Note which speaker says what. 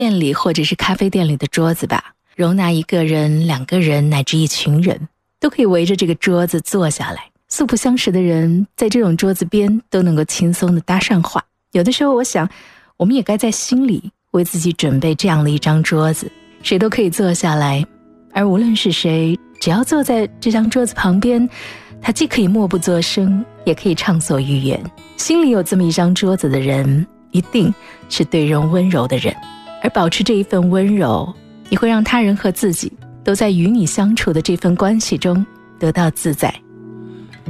Speaker 1: 店里或者是咖啡店里的桌子吧，容纳一个人、2个人乃至一群人，都可以围着这个桌子坐下来。素不相识的人在这种桌子边都能够轻松地搭上话。有的时候我想，我们也该在心里为自己准备这样的一张桌子，谁都可以坐下来，而无论是谁，只要坐在这张桌子旁边，他既可以默不作声，也可以畅所欲言。心里有这么一张桌子的人，一定是对人温柔的人，而保持这一份温柔，你会让他人和自己都在与你相处的这份关系中得到自在。